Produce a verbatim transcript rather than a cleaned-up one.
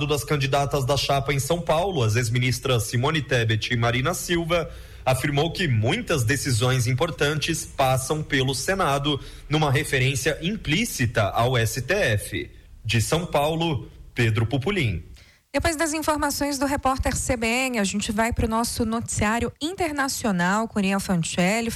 lado das candidatas da chapa em São Paulo, as ex-ministras Simone Tebet e Marina Silva, afirmou que muitas decisões importantes passam pelo Senado, numa referência implícita ao S T F. De São Paulo, Pedro Pupulim. Depois das informações do repórter C B N, a gente vai para o nosso noticiário internacional com Uriel Fancelli.